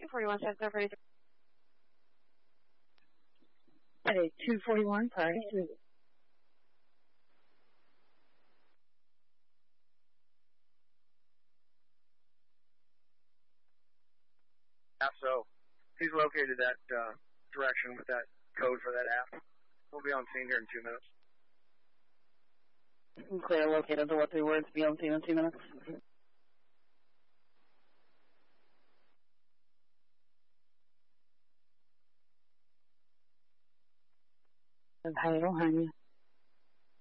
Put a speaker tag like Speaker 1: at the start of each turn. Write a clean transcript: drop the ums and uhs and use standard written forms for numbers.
Speaker 1: 241, South Clear 43.
Speaker 2: At a 241, sorry.
Speaker 3: So he's located that direction with that code for that app. We'll be on scene here in 2 minutes.
Speaker 2: Clear, located the what 3 words, be on scene in 2 minutes. Hello, honey.